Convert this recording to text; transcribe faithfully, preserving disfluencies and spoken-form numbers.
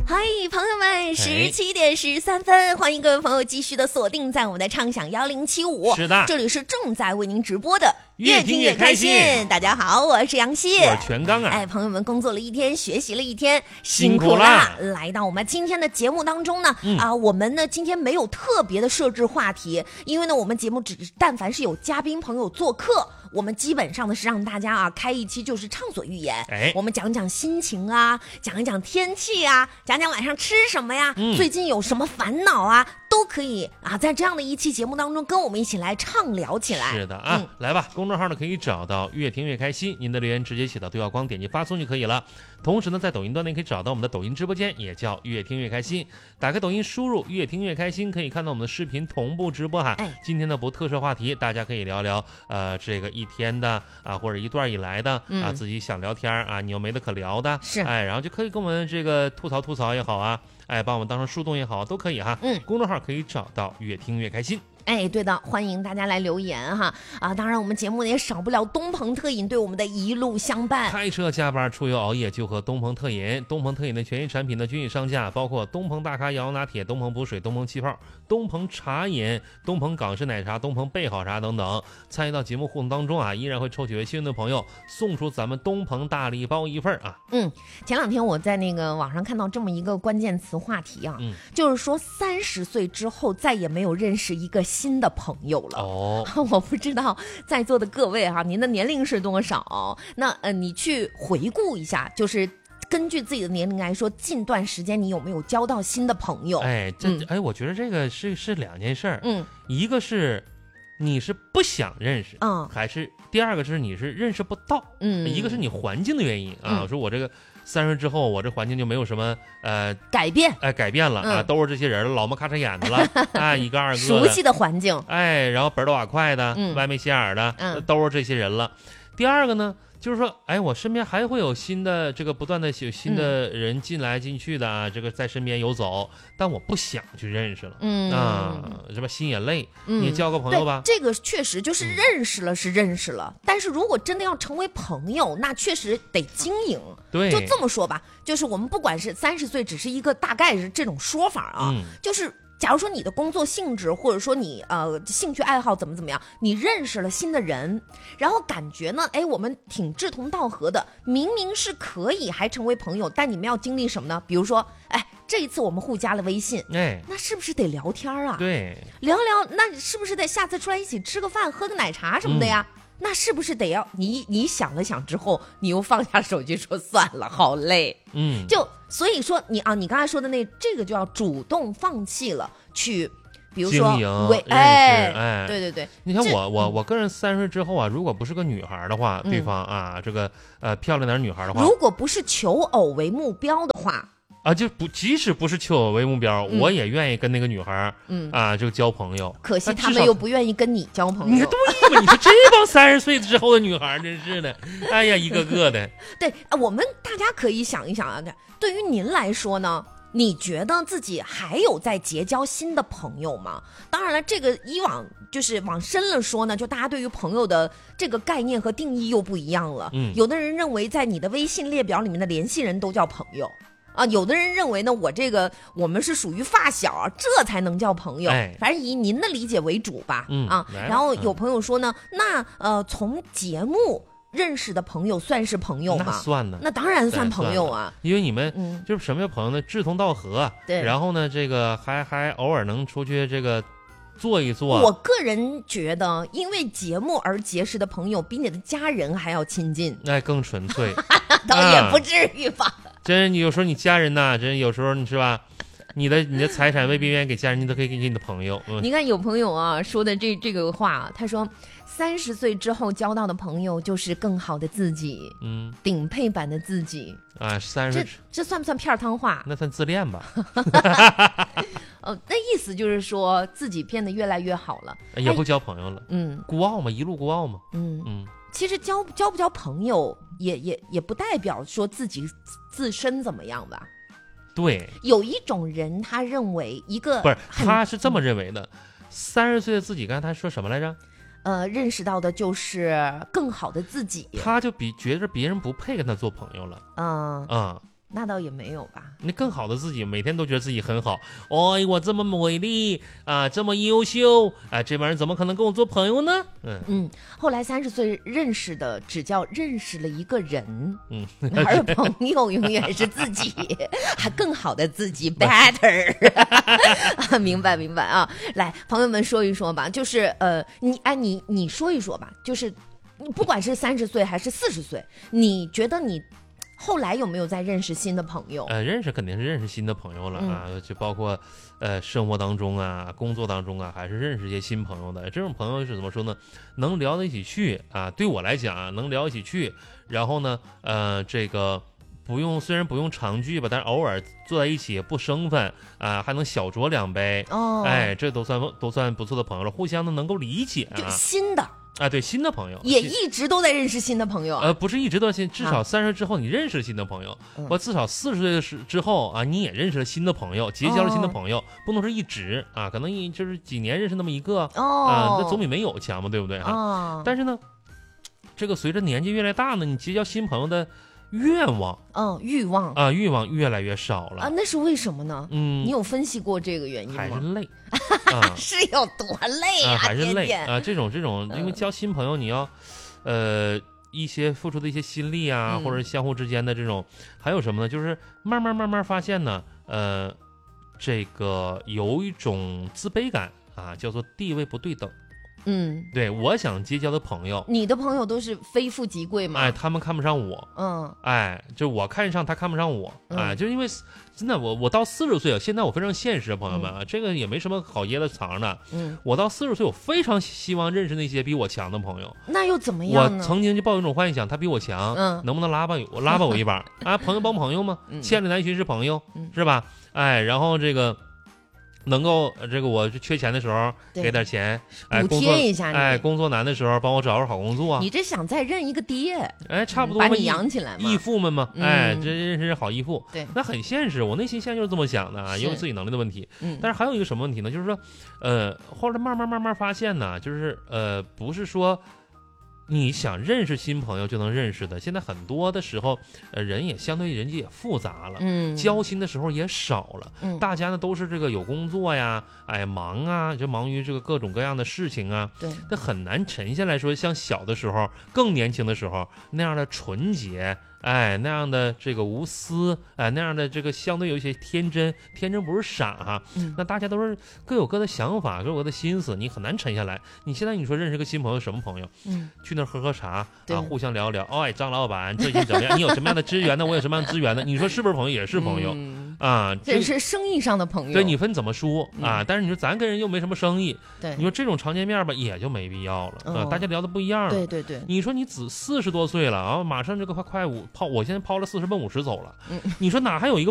嗨，朋友们，十七点十三分，欢迎各位朋友继续的锁定在我们的畅享幺零七五。 是的， 这里是正在为您直播的， 越听越开心。 大家好，我是杨希， 我是全刚啊。 哎，朋友们，工作了一天，学习了一天， 辛苦啦！ 来到我们今天的节目当中呢， 嗯、 啊，我们呢今天没有特别的设置话题，因为呢我们节目只但凡是有嘉宾朋友做客。我们基本上呢是让大家啊开一期就是畅所欲言， 哎， 我们讲讲心情啊，讲一讲天气啊，讲讲晚上吃什么呀， 嗯、 最近有什么烦恼啊，都可以啊，在这样的一期节目当中跟我们一起来畅聊起来。 是的啊， 嗯、 来吧，公众号呢可以找到越听越开心，您的留言直接写到对话框，点击发送就可以了。同时呢，在抖音端呢可以找到我们的抖音直播间，也叫越听越开心。打开抖音，输入越听越开心，可以看到我们的视频同步直播哈。 哎， 今天呢不特设话题，大家可以聊聊呃这个一天的。啊，或者一段以来的、嗯、啊，自己想聊天啊，你又没得可聊的， 是， 哎，然后就可以跟我们这个吐槽吐槽也好啊，哎，把我们当成树洞也好，都可以哈。 嗯， 公众号可以找到越听越开心。 哎，对的，欢迎大家来留言哈啊！当然，我们节目也少不了东鹏特饮对我们的一路相伴。 开车加班出游熬夜就喝东鹏特饮，东鹏特饮的全新产品呢均已上架，包括东鹏大咖摇拿铁、东鹏补水、东鹏气泡、东鹏茶饮、东鹏港式奶茶、东鹏备好茶等等。参与到节目互动当中啊，依然会抽取幸运的朋友送出咱们东鹏大礼包一份啊。 嗯，前两天我在那个网上看到这么一个关键词话题啊， 嗯， 就是说三十岁之后再也没有认识一个新的朋友了。 哦， 我不知道在座的各位哈、啊，您的年龄是多少？那呃，你去回顾一下，就是根据自己的年龄来说，近段时间你有没有交到新的朋友？ 哎，这、 嗯、 哎，我觉得这个是是两件事儿。 嗯， 一个是你是不想认识， 嗯， 还是第二个是你是认识不到， 嗯， 一个是你环境的原因啊。 嗯、 我说我这个三十岁之后，我这环境就没有什么呃改变， 哎改变了、嗯、啊，都是这些人，老么咔嚓眼的了，啊，一个二个的熟悉的环境， 哎，然后本儿瓦块的， 嗯、 歪眉斜眼的， 嗯， 都是这些人了。第二个呢？就是说，哎，我身边还会有新的这个不断的有新的人进来进去的啊，嗯、这个在身边游走，但我不想去认识了， 嗯啊，是吧？心也累， 嗯、 你也交个朋友吧。 这个确实就是认识了是认识了，嗯、但是如果真的要成为朋友，那确实得经营。 对， 就这么说吧，就是我们不管是三十岁，只是一个大概是这种说法啊， 嗯、 就是。假如说你的工作性质，或者说你呃兴趣爱好怎么怎么样，你认识了新的人，然后感觉呢，哎，我们挺志同道合的，明明是可以还成为朋友，但你们要经历什么呢？比如说，哎，这一次我们互加了微信， 哎， 那是不是得聊天啊？ 对， 聊聊，那是不是得下次出来一起吃个饭、喝个奶茶什么的呀？嗯，那是不是得要你？你想了想之后，你又放下手机说算了，好累。 嗯， 就所以说你啊，你刚才说的那这个就要主动放弃了，去比如说为哎哎， 对对对。 你看我我我个人三十岁之后啊，如果不是个女孩的话， 嗯、 对方啊这个呃漂亮点女孩的话， 如果不是求偶为目标的话。 啊，就不，即使不是求偶为目标， 嗯、 我也愿意跟那个女孩， 嗯啊，就交朋友。 可惜他们又不愿意跟你交朋友。 你说对吗？你说这帮三十岁之后的女孩，真是的，哎呀，一个个的。 对，我们大家可以想一想啊，对于您来说呢，你觉得自己还有在结交新的朋友吗？当然了，这个以往就是往深了说呢，就大家对于朋友的这个概念和定义又不一样了。 嗯， 有的人认为在你的微信列表里面的联系人都叫朋友。啊，有的人认为呢，我这个我们是属于发小，这才能叫朋友。 哎， 反正以您的理解为主吧。 嗯啊，然后有朋友说呢，嗯、那呃，从节目认识的朋友算是朋友吗？ 那算呢， 那当然算朋友啊， 因为你们、 嗯、 就是什么叫朋友呢？志同道合， 对， 然后呢，这个还还偶尔能出去这个。做一做， 我个人觉得，因为节目而结识的朋友，比你的家人还要亲近， 那更纯粹， 倒也不至于吧。 啊、真有时候你家人呐，真有时候你是吧，你的你的财产未必愿意给家人，你都可以给你的朋友。嗯、 你看有朋友啊说的这这个话，他说三十岁之后交到的朋友就是更好的自己，嗯，顶配版的自己啊。三十， 这这算不算片儿汤话？ 那算自恋吧。 呃，那意思就是说自己变得越来越好了， 也不交朋友了， 嗯， 孤傲嘛，一路孤傲嘛， 嗯嗯。其实交交不交朋友也也也不代表说自己自身怎么样吧。 对， 有一种人他认为一个不是，他是这么认为的，三十岁的自己，刚才他说什么来着？ 呃，认识到的就是更好的自己， 他就比觉得别人不配跟他做朋友了。 嗯啊、嗯， 那倒也没有吧。 那更好的自己，每天都觉得自己很好。哎，我这么美丽啊，这么优秀啊，这帮人怎么可能跟我做朋友呢？嗯嗯，后来三十岁认识的只叫认识了一个人， 嗯， 而朋友永远是自己，还更好的自己 better 啊。明白明白啊。来，朋友们说一说吧，就是呃，你哎你你说一说吧，就是你不管是三十岁还是四十岁，你觉得你后来有没有在认识新的朋友？ 呃，认识肯定是认识新的朋友了啊，嗯、就包括呃生活当中啊、工作当中啊，还是认识一些新朋友的。这种朋友是怎么说呢？能聊得一起去啊。对我来讲啊，能聊一起去，然后呢，呃，这个不用虽然不用常聚吧，但是偶尔坐在一起不生分啊，还能小酌两杯。 哦， 哎，这都算都算不错的朋友了，互相的能够理解啊。 就新的。 啊，对，新的朋友也一直都在认识新的朋友、啊， 呃，不是一直都新，至少三十之后你认识了新的朋友，或、啊、至少四十岁的时之后啊，你也认识了新的朋友，结交了新的朋友，哦、不能说一直啊，可能一就是几年认识那么一个， 哦， 啊，那总比没有强嘛，对不对哈、 哦？ 但是呢，这个随着年纪越来越大呢，你结交新朋友的愿望， 嗯，欲望啊，欲望越来越少了啊，那是为什么呢？ 嗯， 你有分析过这个原因吗？ 还是累。啊、 是有多累啊！ 啊还是累天天啊！这种这种，因为交新朋友，你要，呃，一些付出的一些心力啊， 嗯、 或者相互之间的这种，还有什么呢？就是慢慢慢慢发现呢，呃，这个有一种自卑感啊，叫做地位不对等。 嗯， 对，我想结交的朋友， 你的朋友都是非富即贵吗？ 哎，他们看不上我， 嗯， 哎，就我看上他看不上我，哎， 嗯、 就因为真的，我我到四十岁了，现在我非常现实，朋友们啊，嗯、这个也没什么好掖的藏的， 嗯， 我到四十岁，我非常希望认识那些比我强的朋友， 那又怎么样呢？ 我曾经就抱有一种幻想，他比我强， 嗯， 能不能拉把我拉把我一把啊？朋友帮朋友嘛，千里难寻是朋友，嗯、是吧？哎，然后这个。能够这个我缺钱的时候给点钱，哎， 补贴一下你， 哎，工作难的时候帮我找个好工作。 你这想再认一个爹， 哎，差不多把你养起来嘛， 义父们嘛， 嗯、 哎，这认识好义父， 对， 那很现实。我内心现在就是这么想的啊，因为自己能力的问题。 嗯， 但是还有一个什么问题呢？就是说，呃，后来慢慢慢慢发现呢，就是呃，不是说。你想认识新朋友就能认识的，现在很多的时候，呃，人也相对人际也复杂了， 嗯， 交心的时候也少了， 嗯， 大家呢都是这个有工作呀，哎，忙啊，就忙于这个各种各样的事情啊， 对， 这很难沉下来说，像小的时候，更年轻的时候那样的纯洁。哎，那样的这个无私，哎，那样的这个相对有一些天真，天真不是傻哈。 嗯、 那大家都是各有各的想法，各有各的心思，你很难沉下来。你现在你说认识个新朋友，什么朋友？ 嗯， 去那儿喝喝茶啊，互相聊聊。哦，哎，张老板最近怎么样？你有什么样的资源呢？我有什么样的资源呢？你说是不是朋友？也是朋友、 嗯、 啊， 这是生意上的朋友。 对，你分怎么说啊？ 嗯、 但是你说咱跟人又没什么生意， 对， 你说这种常见面吧，也就没必要了、 哦、 啊。大家聊的不一样了。 对对对， 你说你只四十多岁了啊，马上这个快快五抛，我现在抛了四十奔五十走了， 嗯， 你说哪还有一个